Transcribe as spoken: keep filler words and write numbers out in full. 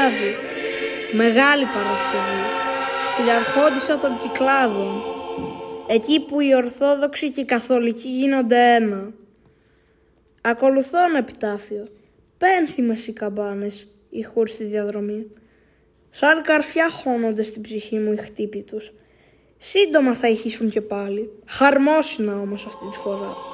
βράδυ. Μεγάλη Παρασκευή, στην αρχόντισσα των Κυκλάδων, εκεί που οι Ορθόδοξοι και οι Καθολικοί γίνονται ένα. Ακολουθώ ένα επιτάφιο, πένθυμες οι καμπάνες, ηχούν στη διαδρομή. Σαν καρφιά χώνονται στην ψυχή μου οι χτύποι τους. Σύντομα θα ηχήσουν και πάλι, χαρμόσυνα όμως αυτή τη φορά.